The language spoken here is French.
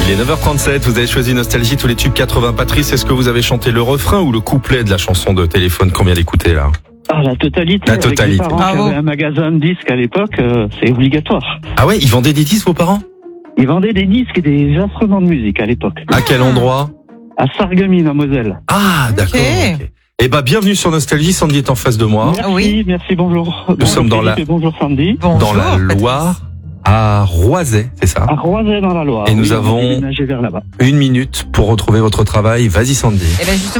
Il est 9h37, vous avez choisi Nostalgie, tous les tubes 80. Patrice, est-ce que vous avez chanté le refrain ou le couplet de la chanson de téléphone qu'on vient d'écouter là? Ah, la totalité. La Avec mes totalité. parents qui avaient un magasin de disques à l'époque, c'est obligatoire. Ah ouais, ils vendaient des disques vos parents? Ils vendaient des disques et des instruments de musique à l'époque. À quel endroit? À Sarreguemines, en Moselle. Ah, d'accord. Ok. Eh ben, bienvenue sur Nostalgie, Sandy est en face de moi. Merci, Oui. merci, bonjour. Nous sommes dans la- Philippe et bonjour Sandy. Bonjour, Dans la Patrice. Loire, à Roisey, c'est ça? À Roisey dans la Loire. Et nous Oui, on a avons- déménagé vers là-bas. 1 minute pour retrouver votre travail. Vas-y Sandy. Eh ben justement,